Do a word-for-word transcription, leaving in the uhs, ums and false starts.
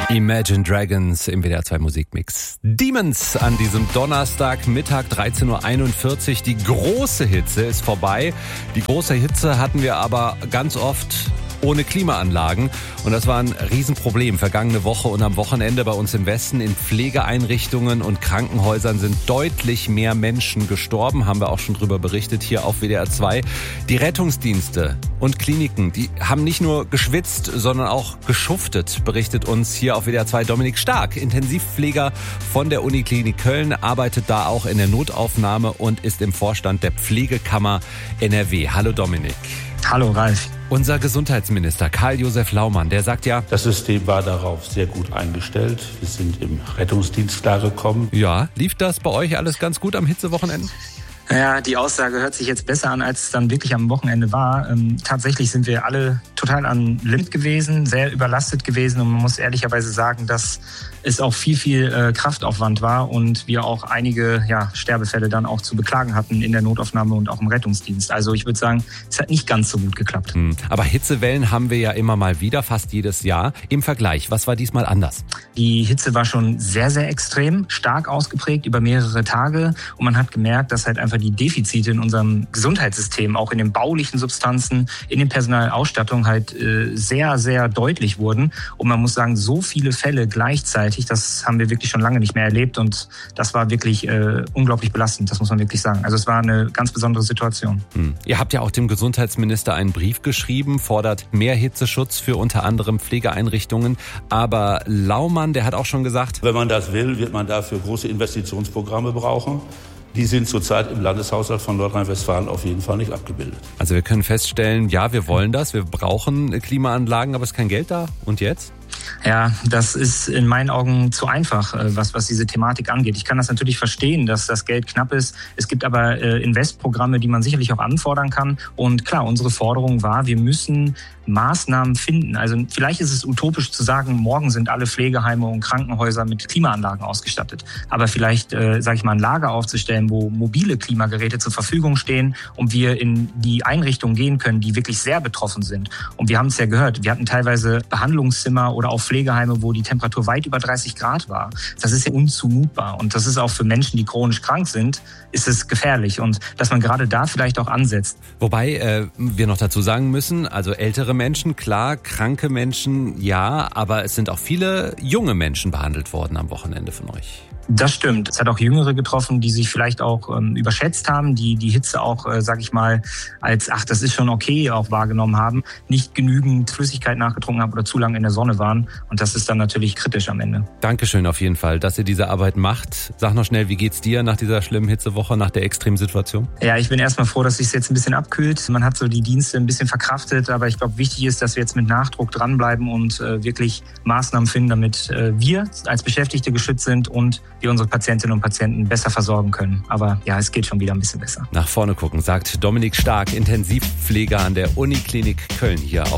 Imagine Dragons im W D R zwei Musikmix. Demons an diesem Donnerstagmittag, dreizehn Uhr einundvierzig. Die große Hitze ist vorbei. Die große Hitze hatten wir aber ganz oft ohne Klimaanlagen. Und das war ein Riesenproblem. Vergangene Woche und am Wochenende bei uns im Westen in Pflegeeinrichtungen und Krankenhäusern sind deutlich mehr Menschen gestorben. Haben wir auch schon drüber berichtet hier auf W D R zwei. Die Rettungsdienste und Kliniken, die haben nicht nur geschwitzt, sondern auch geschuftet, berichtet uns hier auf W D R zwei Dominik Stark. Intensivpfleger von der Uniklinik Köln, arbeitet da auch in der Notaufnahme und ist im Vorstand der Pflegekammer N R W. Hallo Dominik. Hallo Ralf. Unser Gesundheitsminister Karl-Josef Laumann, der sagt ja, das System war darauf sehr gut eingestellt. Wir sind im Rettungsdienst klargekommen. Ja, lief das bei euch alles ganz gut am Hitzewochenende? Ja, die Aussage hört sich jetzt besser an, als es dann wirklich am Wochenende war. Ähm, tatsächlich sind wir alle total an Limit gewesen, sehr überlastet gewesen und man muss ehrlicherweise sagen, dass es auch viel, viel äh, Kraftaufwand war und wir auch einige ja, Sterbefälle dann auch zu beklagen hatten in der Notaufnahme und auch im Rettungsdienst. Also ich würde sagen, es hat nicht ganz so gut geklappt. Hm. Aber Hitzewellen haben wir ja immer mal wieder, fast jedes Jahr. Im Vergleich, was war diesmal anders? Die Hitze war schon sehr, sehr extrem, stark ausgeprägt über mehrere Tage und man hat gemerkt, dass halt einfach die Defizite in unserem Gesundheitssystem, auch in den baulichen Substanzen, in den Personalausstattung halt äh, sehr, sehr deutlich wurden. Und man muss sagen, so viele Fälle gleichzeitig, das haben wir wirklich schon lange nicht mehr erlebt und das war wirklich äh, unglaublich belastend, das muss man wirklich sagen. Also es war eine ganz besondere Situation. Hm. Ihr habt ja auch dem Gesundheitsminister einen Brief geschrieben, fordert mehr Hitzeschutz für unter anderem Pflegeeinrichtungen. Aber Laumann, der hat auch schon gesagt, wenn man das will, wird man dafür große Investitionsprogramme brauchen. Die sind zurzeit im Landeshaushalt von Nordrhein-Westfalen auf jeden Fall nicht abgebildet. Also wir können feststellen, ja, wir wollen das, wir brauchen Klimaanlagen, aber es ist kein Geld da. Und jetzt? Ja, das ist in meinen Augen zu einfach, was, was diese Thematik angeht. Ich kann das natürlich verstehen, dass das Geld knapp ist. Es gibt aber äh, Investprogramme, die man sicherlich auch anfordern kann. Und klar, unsere Forderung war, wir müssen Maßnahmen finden. Also vielleicht ist es utopisch zu sagen, morgen sind alle Pflegeheime und Krankenhäuser mit Klimaanlagen ausgestattet. Aber vielleicht, äh, sage ich mal, ein Lager aufzustellen, wo mobile Klimageräte zur Verfügung stehen und wir in die Einrichtungen gehen können, die wirklich sehr betroffen sind. Und wir haben es ja gehört, wir hatten teilweise Behandlungszimmer oder auch Pflegeheime, wo die Temperatur weit über dreißig Grad war. Das ist ja unzumutbar. Und das ist auch für Menschen, die chronisch krank sind, ist es gefährlich. Und dass man gerade da vielleicht auch ansetzt. Wobei äh, wir noch dazu sagen müssen, also ältere Menschen, klar, kranke Menschen, ja, aber es sind auch viele junge Menschen behandelt worden am Wochenende von euch. Das stimmt. Es hat auch Jüngere getroffen, die sich vielleicht auch ähm, überschätzt haben, die die Hitze auch, äh, sag ich mal, als, ach, das ist schon okay, auch wahrgenommen haben, nicht genügend Flüssigkeit nachgetrunken haben oder zu lange in der Sonne waren. Und das ist dann natürlich kritisch am Ende. Dankeschön auf jeden Fall, dass ihr diese Arbeit macht. Sag noch schnell, wie geht's dir nach dieser schlimmen Hitzewoche, nach der Extremsituation? Ja, ich bin erstmal froh, dass sich jetzt ein bisschen abkühlt. Man hat so die Dienste ein bisschen verkraftet, aber ich glaube, wichtig ist, dass wir jetzt mit Nachdruck dranbleiben und äh, wirklich Maßnahmen finden, damit äh, wir als Beschäftigte geschützt sind und wir unsere Patientinnen und Patienten besser versorgen können. Aber ja, es geht schon wieder ein bisschen besser. Nach vorne gucken, sagt Dominik Stark, Intensivpfleger an der Uniklinik Köln hier auf